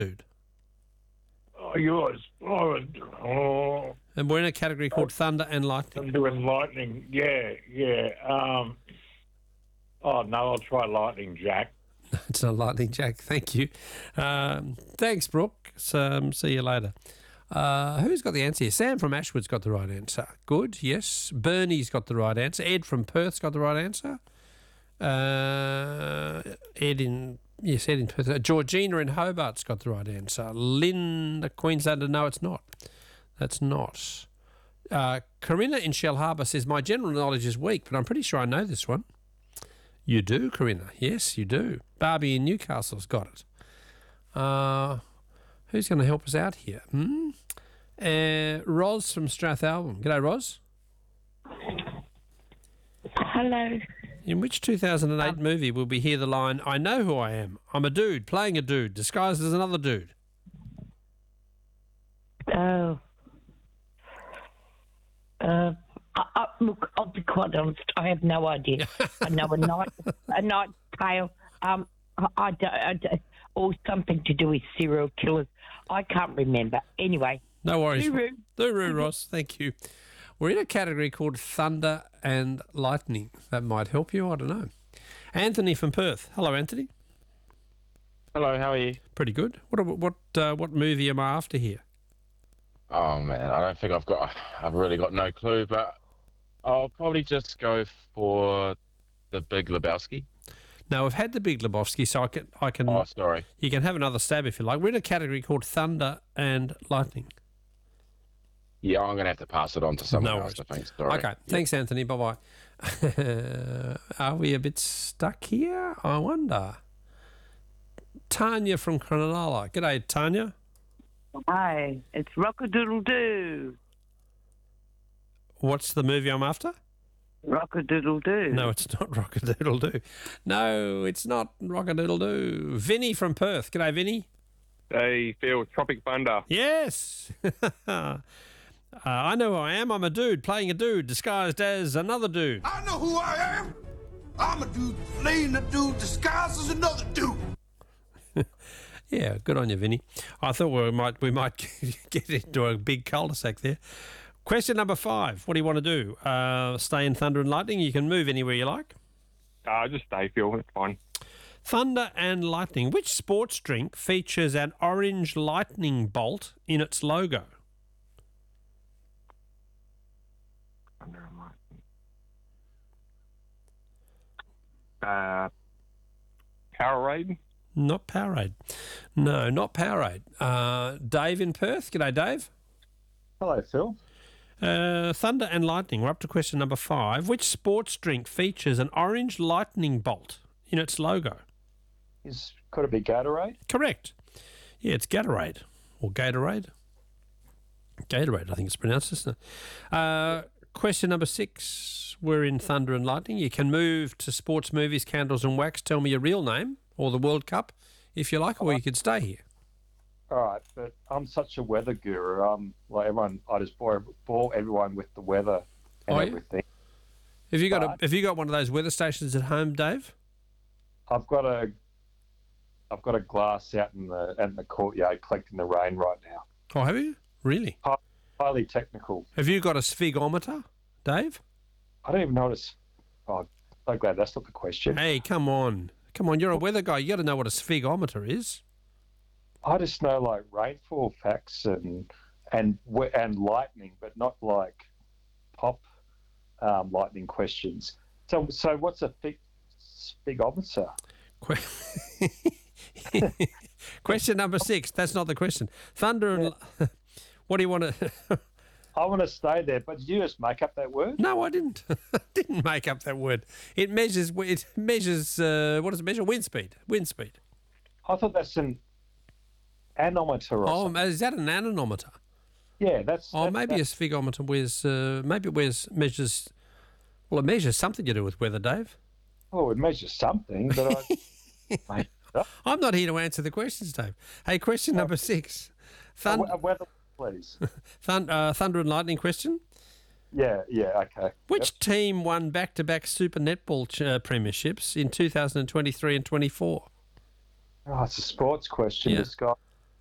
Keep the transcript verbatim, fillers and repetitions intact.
dude. Oh, yours. Oh, oh, And we're in a category called Thunder and Lightning. thunder and lightning. Yeah, yeah. Um, oh, no, I'll try lightning, Jack. It's not Lightning Jack. Thank you. Um, thanks, Brooke. So, um, see you later. Uh, who's got the answer here? Sam from Ashwood's got the right answer. Good, yes. Bernie's got the right answer. Ed from Perth's got the right answer. Uh, Ed in, yes, Ed in Perth. Uh, Georgina in Hobart's got the right answer. Lynn, the Queenslander, no, it's not. That's not. Uh, Corinna in Shell Harbour says, my general knowledge is weak, but I'm pretty sure I know this one. You do, Corinna. Yes, you do. Barbie in Newcastle's got it. Uh, who's going to help us out here? Hmm? Uh, Roz from Strathalbyn. G'day, Roz. Hello. In which two thousand eight um, movie will we hear the line, I know who I am. I'm a dude playing a dude disguised as another dude? Oh. Uh, I, I, look, I'll be quite honest. I have no idea. I know a night, a night tale. Um, I, I, don't, I don't, or something to do with serial killers. I can't remember. Anyway. No worries. Doo-roo. Doo-roo, Ross. Thank you. We're in a category called Thunder and Lightning. That might help you. I don't know. Anthony from Perth. Hello, Anthony. Hello, how are you? Pretty good. What what uh, what movie am I after here? Oh man, I don't think I've got. I've really got no clue, but I'll probably just go for The Big Lebowski. No, we've had The Big Lebowski, so I can I can. Oh, sorry. You can have another stab if you like. We're in a category called Thunder and Lightning. Yeah, I'm going to have to pass it on to someone No else, worries. I think. Sorry. Okay, thanks, Anthony. Bye-bye. Are we a bit stuck here? I wonder. Tanya from Cronulla. G'day, Tanya. Hi, it's Rock-a-doodle-doo. What's the movie I'm after? Rock-a-doodle-doo. No, it's not Rock-a-doodle-doo. No, it's not Rock-a-doodle-doo. Vinny from Perth. G'day, Vinny. Hey, Phil, Tropic Thunder. Yes. uh, I know who I am. I'm a dude playing a dude disguised as another dude. I know who I am. I'm a dude playing a dude disguised as another dude. Yeah, good on you, Vinny. I thought we might we might get into a big cul-de-sac there. Question number five. What do you want to do? Uh, stay in Thunder and Lightning? You can move anywhere you like. Uh, just stay, Phil. It's fine. Thunder and Lightning. Which sports drink features an orange lightning bolt in its logo? Thunder and Lightning. Uh, Powerade? Not Powerade. No, not Powerade. Uh, Dave in Perth. G'day, Dave. Hello, Phil. Uh, Thunder and Lightning. We're up to question number five. Which sports drink features an orange lightning bolt in its logo? Is could it be Gatorade? Correct. Yeah, it's Gatorade or Gatorade. Gatorade, I think it's pronounced, isn't it? Uh, question number six. We're in Thunder and Lightning. You can move to sports, movies, candles and wax. Tell me your real name or the World Cup, if you like, or you could stay here. All right, but I'm such a weather guru. Um, like everyone, I just bore, bore everyone with the weather and Oh, yeah? everything. Have you got a, But- Have you got one of those weather stations at home, Dave? I've got a, I've got a glass out in the out in the courtyard collecting the rain right now. Oh, have you? Really? Hi- Highly technical. Have you got a sphigometer, Dave? I don't even notice. Oh, I'm so glad that's not the question. Hey, come on. Come on, you're a weather guy. You got to know what a sphigometer is. I just know like rainfall facts and and we- and lightning, but not like pop um, lightning questions. So so what's a fig, sphigometer? Que- question number six. That's not the question. Thunder and... li- What do you want to... I want to stay there, but did you just make up that word? No, I didn't. I didn't make up that word. It measures... It measures... Uh, what does it measure? Wind speed. Wind speed. I thought that's an anemometer or Oh, something. is that an anemometer? Yeah, that's... Oh, that- maybe a that's, sphigometer wears... Uh, maybe it wears... measures... Well, it measures something to do with weather, Dave. Oh, it measures something, but I... made it up. I'm not here to answer the questions, Dave. Hey, question number six. A Thund- we- a weather, please. thund- uh, Thunder and Lightning question. Yeah, yeah, okay. Which team won back-to-back Super Netball ch- uh, premierships in two thousand twenty-three and twenty-four? Oh, it's a sports question. Yeah. Disguised